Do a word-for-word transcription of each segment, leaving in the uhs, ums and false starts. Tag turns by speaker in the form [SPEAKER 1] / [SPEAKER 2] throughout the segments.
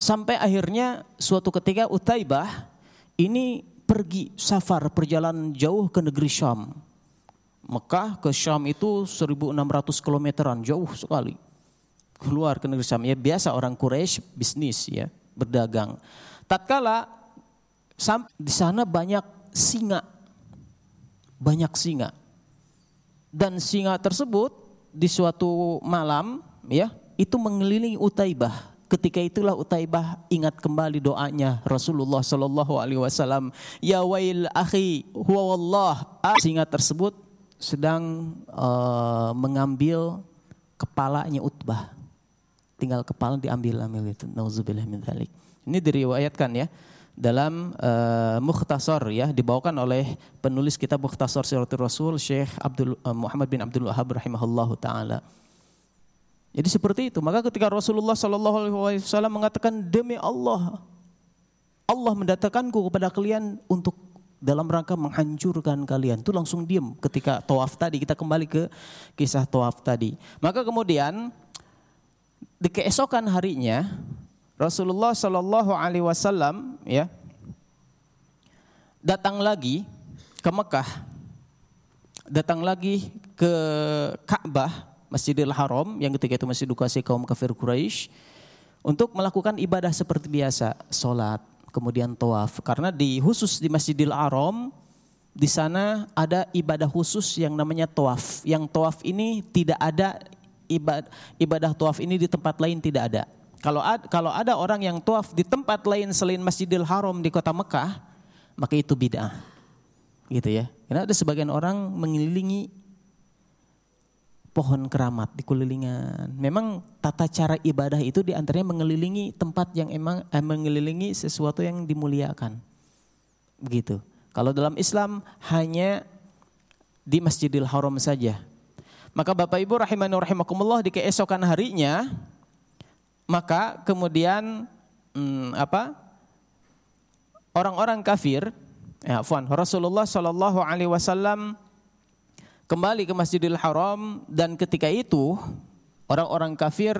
[SPEAKER 1] Sampai akhirnya suatu ketika Utaibah ini pergi safar perjalanan jauh ke negeri Syam. Mekah ke Syam itu seribu enam ratus kilometeran, jauh sekali. Keluar ke negeri Syam. Ya biasa orang Quraisy bisnis ya, berdagang. Tatkala di sana banyak singa. Banyak singa. Dan singa tersebut di suatu malam ya, itu mengelilingi Utaibah. Ketika itulah Utaibah ingat kembali doanya Rasulullah sallallahu alaihi wasallam, ya wail akhi huwa wallah. Singa tersebut sedang uh, mengambil kepalanya Utbah. Tinggal kepala diambil ambil itu. Nauzubillah min dzalik. Ini diriwayatkan ya dalam uh, Mukhtasar ya, dibawakan oleh penulis kitab Mukhtasar Siratul Rasul Syekh Abdul uh, Muhammad bin Abdul Wahhab rahimahullahu taala. Jadi seperti itu. Maka ketika Rasulullah sallallahu alaihi wasallam mengatakan, demi Allah, Allah mendatangkanku kepada kalian untuk dalam rangka menghancurkan kalian, itu langsung diam ketika tawaf tadi. Kita kembali ke kisah tawaf tadi. Maka kemudian di keesokan harinya Rasulullah sallallahu alaihi wasallam ya datang lagi ke Mekah, datang lagi ke Ka'bah, Masjidil Haram yang ketika itu masih dikuasai kaum kafir Quraisy, untuk melakukan ibadah seperti biasa, sholat, kemudian tawaf. Karena di khusus di Masjidil Haram di sana ada ibadah khusus yang namanya tawaf. Yang tawaf ini tidak ada ibadah, ibadah tawaf ini di tempat lain tidak ada. Kalau ad, kalau ada orang yang tawaf di tempat lain selain Masjidil Haram di kota Mekah, maka itu bid'ah. Gitu ya. Karena ada sebagian orang mengelilingi pohon keramat di kelilingan. Memang tata cara ibadah itu diantaranya mengelilingi tempat yang emang eh, mengelilingi sesuatu yang dimuliakan. Begitu. Kalau dalam Islam hanya di Masjidil Haram saja. Maka Bapak Ibu rahimani wa rahimakumullah, di keesokan harinya maka kemudian hmm, apa? Orang-orang kafir, ya, afwan, Rasulullah sallallahu alaihi wasallam kembali ke Masjidil Haram, dan ketika itu orang-orang kafir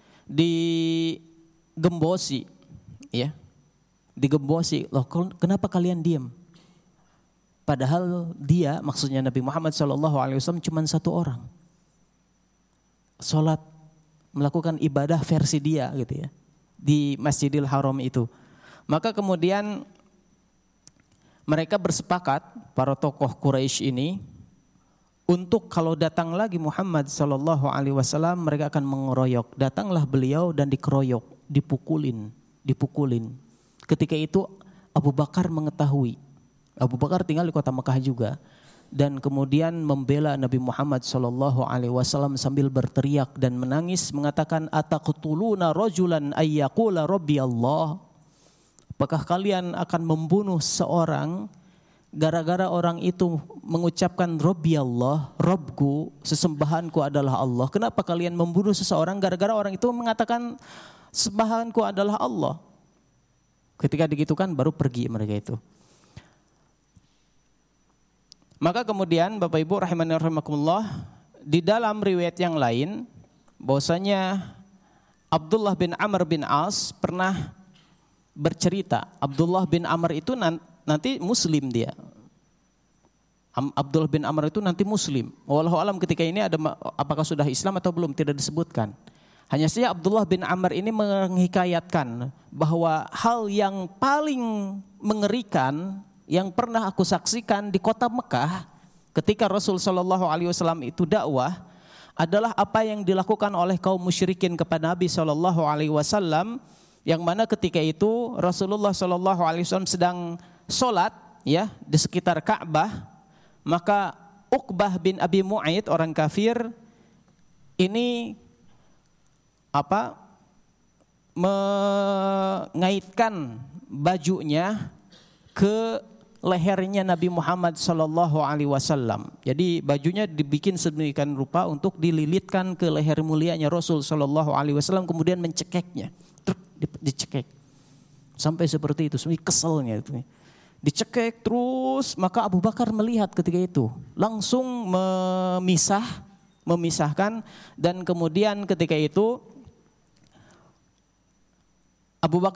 [SPEAKER 1] digembosi, ya, digembosi. Loh, kenapa kalian diam? Padahal dia, maksudnya Nabi Muhammad Shallallahu Alaihi Wasallam, cuma satu orang, sholat, melakukan ibadah versi dia, gitu ya, di Masjidil Haram itu. Maka kemudian mereka bersepakat, para tokoh Quraisy ini, untuk kalau datang lagi Muhammad sallallahu alaihi wasallam mereka akan mengeroyok. Datanglah beliau dan dikeroyok, dipukulin, dipukulin. Ketika itu Abu Bakar mengetahui. Abu Bakar tinggal di kota Mekah juga, dan kemudian membela Nabi Muhammad sallallahu alaihi wasallam sambil berteriak dan menangis mengatakan, ataqtuluna rajulan ayyaqula rabbi Allah? Apakah kalian akan membunuh seorang gara-gara orang itu mengucapkan Rabbi Allah, Rabbku, sesembahanku adalah Allah? Kenapa kalian membunuh seseorang gara-gara orang itu mengatakan sembahanku adalah Allah? Ketika digitukan baru pergi mereka itu. Maka kemudian Bapak Ibu rahimani rahimakumullah, di dalam riwayat yang lain bahwasanya Abdullah bin Amr bin As pernah bercerita. Abdullah bin Amr itu nanti muslim dia. Abdullah bin Amr itu nanti muslim. Wallahu alam ketika ini ada apakah sudah Islam atau belum tidak disebutkan. Hanya saja Abdullah bin Amr ini menghikayatkan bahwa hal yang paling mengerikan yang pernah aku saksikan di kota Mekah ketika Rasul sallallahu alaihi wasallam itu dakwah adalah apa yang dilakukan oleh kaum musyrikin kepada Nabi sallallahu alaihi wasallam, yang mana ketika itu Rasulullah sallallahu alaihi wasallam sedang sholat ya di sekitar Ka'bah, maka Uqbah bin Abi Mu'aid, orang kafir ini apa mengaitkan bajunya ke lehernya Nabi Muhammad sallallahu alaihi wasallam. Jadi bajunya dibikin sedemikian rupa untuk dililitkan ke leher mulianya Rasul sallallahu alaihi wasallam, kemudian mencekeknya, dicekek sampai seperti itu, sebenarnya keselnya itu. Dicekek terus, maka Abu Bakar melihat ketika itu, langsung memisah, memisahkan, dan kemudian ketika itu Abu Bakar